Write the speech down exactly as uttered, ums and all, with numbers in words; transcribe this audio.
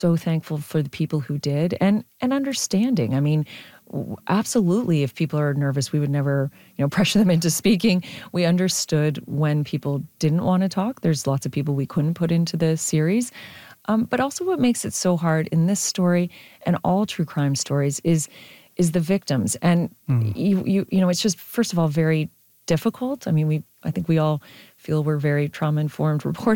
so thankful for the people who did and and understanding. I mean, w- absolutely, if people are nervous, we would never, you know, pressure them into speaking. We understood when people didn't want to talk. There's lots of people we couldn't put into the series. Um, but also what makes it so hard in this story and all true crime stories is is the victims. And Mm. you you you know, it's just first of all very difficult. I mean, we I think we all feel we're very trauma informed reporters.